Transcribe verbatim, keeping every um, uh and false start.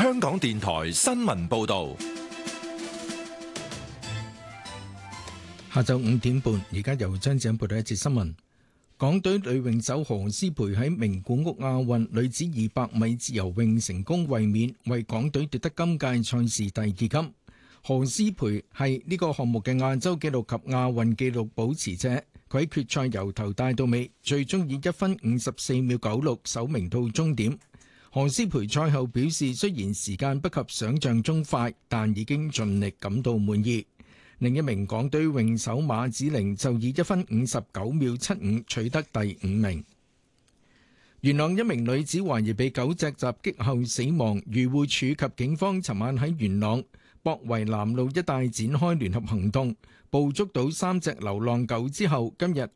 香港電台新聞報道。 下晝五點半，而家由張子欣報道一節新聞。港隊女泳手何詩蓓喺名古屋亞運女子二百米自由泳成功衛冕，為港隊奪得今屆賽事第二金。何詩蓓係呢個項目嘅亞洲紀錄及亞運紀錄保持者，佢喺決賽由頭帶到尾，最終以一分五十四秒九六首名到終點。何詩蓓賽後表示，雖然時間不及想象中快，但已經盡力感到滿意。另一名港隊泳手馬子玲就以一分五十九秒七五取得第五名。元朗一名女子懷疑被狗隻襲擊後死亡，漁護署及警方尋晚喺元朗博圍南路一帶展開聯合行動，捕捉到三隻流浪狗之後，今日